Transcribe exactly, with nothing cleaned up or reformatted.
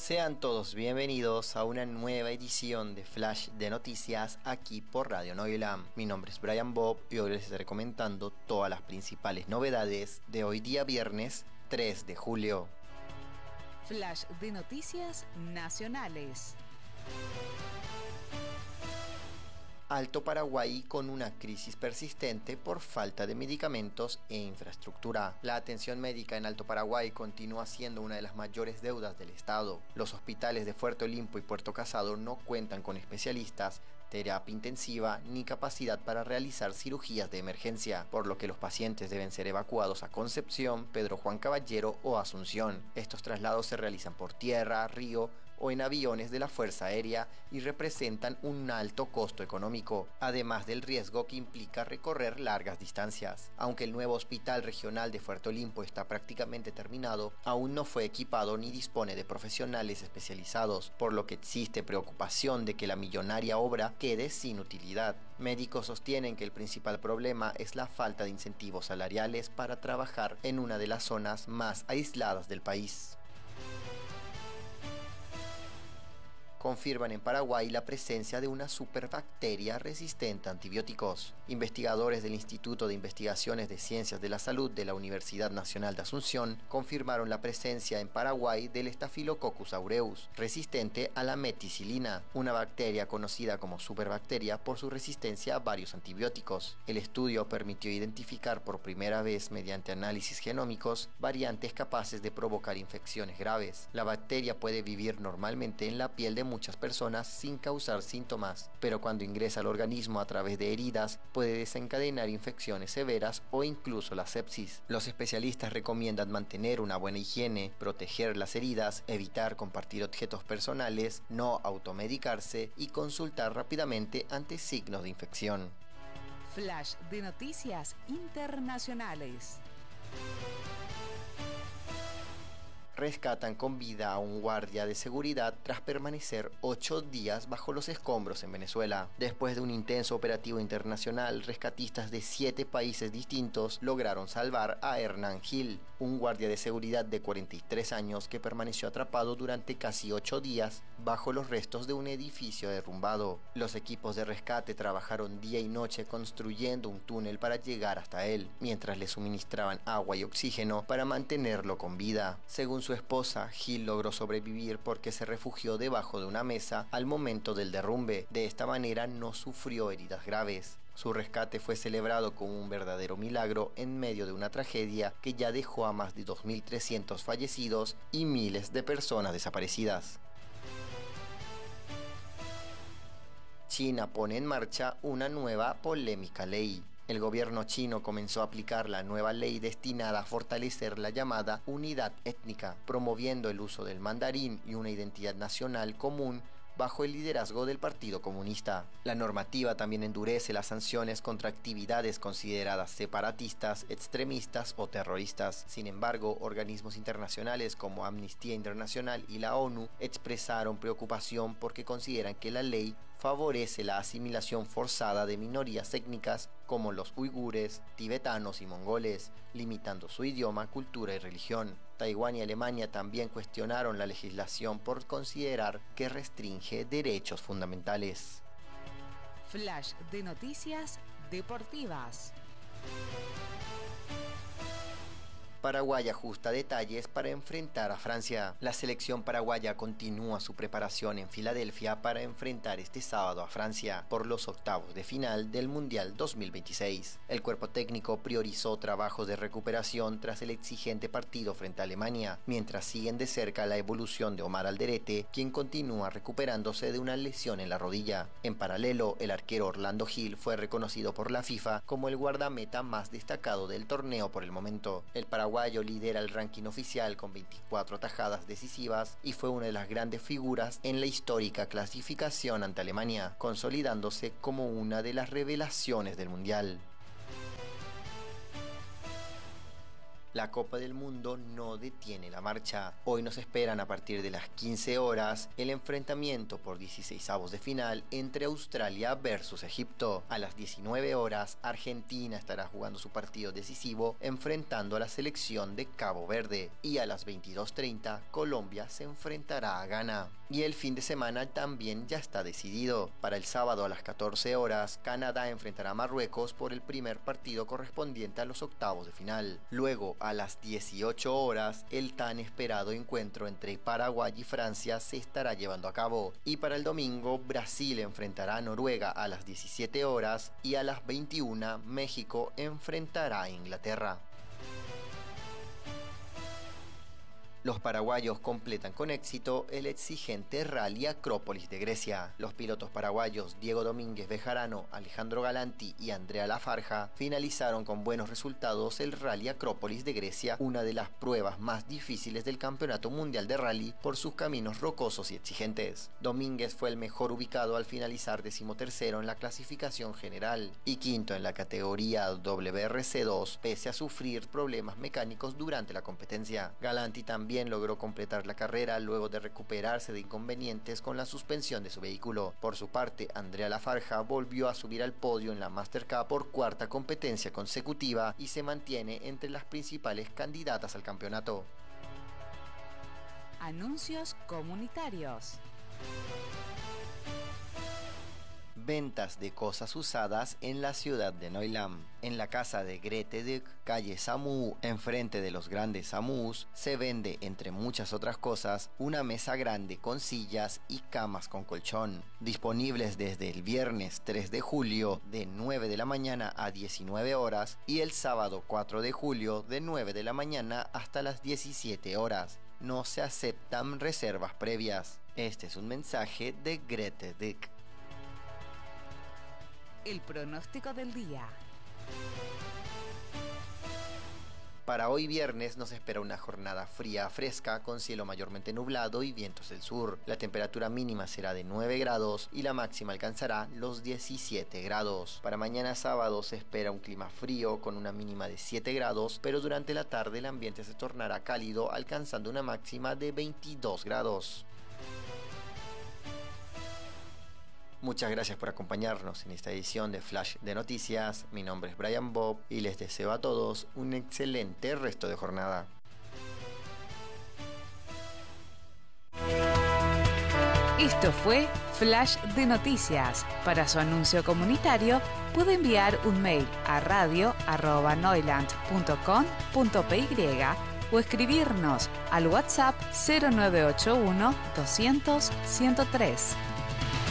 Sean todos bienvenidos a una nueva edición de Flash de Noticias aquí por Radio Noilam. Mi nombre es Brian Bob y hoy les estaré comentando todas las principales novedades de hoy día viernes tres de julio. Flash de Noticias Nacionales. Alto Paraguay con una crisis persistente por falta de medicamentos e infraestructura. La atención médica en Alto Paraguay continúa siendo una de las mayores deudas del Estado. Los hospitales de Fuerte Olimpo y Puerto Casado no cuentan con especialistas, terapia intensiva ni capacidad para realizar cirugías de emergencia, por lo que los pacientes deben ser evacuados a Concepción, Pedro Juan Caballero o Asunción. Estos traslados se realizan por tierra, río o en aviones de la Fuerza Aérea y representan un alto costo económico, además del riesgo que implica recorrer largas distancias. Aunque el nuevo hospital regional de Fuerte Olimpo está prácticamente terminado, aún no fue equipado ni dispone de profesionales especializados, por lo que existe preocupación de que la millonaria obra quede sin utilidad. Médicos sostienen que el principal problema es la falta de incentivos salariales para trabajar en una de las zonas más aisladas del país. Confirman en Paraguay la presencia de una superbacteria resistente a antibióticos. Investigadores del Instituto de Investigaciones de Ciencias de la Salud de la Universidad Nacional de Asunción confirmaron la presencia en Paraguay del Staphylococcus aureus, resistente a la meticilina, una bacteria conocida como superbacteria por su resistencia a varios antibióticos. El estudio permitió identificar por primera vez mediante análisis genómicos variantes capaces de provocar infecciones graves. La bacteria puede vivir normalmente en la piel de muchas personas sin causar síntomas, pero cuando ingresa al organismo a través de heridas puede desencadenar infecciones severas o incluso la sepsis. Los especialistas recomiendan mantener una buena higiene, proteger las heridas, evitar compartir objetos personales, no automedicarse y consultar rápidamente ante signos de infección. Flash de Noticias Internacionales. Rescatan con vida a un guardia de seguridad tras permanecer ocho días bajo los escombros en Venezuela. Después de un intenso operativo internacional, rescatistas de siete países distintos lograron salvar a Hernán Gil, un guardia de seguridad de cuarenta y tres años que permaneció atrapado durante casi ocho días bajo los restos de un edificio derrumbado. Los equipos de rescate trabajaron día y noche construyendo un túnel para llegar hasta él, mientras le suministraban agua y oxígeno para mantenerlo con vida. Según su esposa, Gil logró sobrevivir porque se refugió debajo de una mesa al momento del derrumbe. De esta manera no sufrió heridas graves. Su rescate fue celebrado como un verdadero milagro en medio de una tragedia que ya dejó a más de dos mil trescientos fallecidos y miles de personas desaparecidas. China pone en marcha una nueva polémica ley. El gobierno chino comenzó a aplicar la nueva ley destinada a fortalecer la llamada unidad étnica, promoviendo el uso del mandarín y una identidad nacional común bajo el liderazgo del Partido Comunista. La normativa también endurece las sanciones contra actividades consideradas separatistas, extremistas o terroristas. Sin embargo, organismos internacionales como Amnistía Internacional y la ONU expresaron preocupación porque consideran que la ley favorece la asimilación forzada de minorías étnicas como los uigures, tibetanos y mongoles, limitando su idioma, cultura y religión. Taiwán y Alemania también cuestionaron la legislación por considerar que restringe derechos fundamentales. Flash de Noticias Deportivas. Paraguay ajusta detalles para enfrentar a Francia. La selección paraguaya continúa su preparación en Filadelfia para enfrentar este sábado a Francia por los octavos de final del Mundial dos mil veintiséis. El cuerpo técnico priorizó trabajos de recuperación tras el exigente partido frente a Alemania, mientras siguen de cerca la evolución de Omar Alderete, quien continúa recuperándose de una lesión en la rodilla. En paralelo, el arquero Orlando Gil fue reconocido por la FIFA como el guardameta más destacado del torneo por el momento. El Paraguay paraguayo lidera el ranking oficial con veinticuatro atajadas decisivas y fue una de las grandes figuras en la histórica clasificación ante Alemania, consolidándose como una de las revelaciones del Mundial. La Copa del Mundo no detiene la marcha. Hoy nos esperan a partir de las quince horas el enfrentamiento por dieciseisavos de final entre Australia versus Egipto. A las diecinueve horas Argentina estará jugando su partido decisivo enfrentando a la selección de Cabo Verde. Y a las veintidós treinta Colombia se enfrentará a Ghana. Y el fin de semana también ya está decidido. Para el sábado a las catorce horas, Canadá enfrentará a Marruecos por el primer partido correspondiente a los octavos de final. Luego, a las dieciocho horas, el tan esperado encuentro entre Paraguay y Francia se estará llevando a cabo. Y para el domingo, Brasil enfrentará a Noruega a las diecisiete horas y a las veintiuna, México enfrentará a Inglaterra. Los paraguayos completan con éxito el exigente Rally Acrópolis de Grecia. Los pilotos paraguayos Diego Domínguez Bejarano, Alejandro Galanti y Andrea Lafarja finalizaron con buenos resultados el Rally Acrópolis de Grecia, una de las pruebas más difíciles del Campeonato Mundial de Rally por sus caminos rocosos y exigentes. Domínguez fue el mejor ubicado al finalizar decimotercero en la clasificación general y quinto en la categoría W R C dos, pese a sufrir problemas mecánicos durante la competencia. Galanti también logró completar la carrera luego de recuperarse de inconvenientes con la suspensión de su vehículo. Por su parte, Andrea Lafarja volvió a subir al podio en la Master Cup por cuarta competencia consecutiva y se mantiene entre las principales candidatas al campeonato. Anuncios comunitarios. Ventas de cosas usadas en la ciudad de Neulam. En la casa de Grete Dyck, calle Samú, enfrente de los grandes Samús, se vende, entre muchas otras cosas, una mesa grande con sillas y camas con colchón, disponibles desde el viernes tres de julio de nueve de la mañana a diecinueve horas y el sábado cuatro de julio de nueve de la mañana hasta las diecisiete horas. No se aceptan reservas previas. Este es un mensaje de Grete Dyck. El pronóstico del día. Para hoy viernes nos espera una jornada fría fresca con cielo mayormente nublado y vientos del sur. La temperatura mínima será de nueve grados y la máxima alcanzará los diecisiete grados. Para mañana sábado se espera un clima frío con una mínima de siete grados, pero durante la tarde el ambiente se tornará cálido alcanzando una máxima de veintidós grados. Muchas gracias por acompañarnos en esta edición de Flash de Noticias. Mi nombre es Brian Bob y les deseo a todos un excelente resto de jornada. Esto fue Flash de Noticias. Para su anuncio comunitario puede enviar un mail a radio arroba neuland punto com punto p y o escribirnos al WhatsApp cero nueve ocho uno doscientos ciento tres.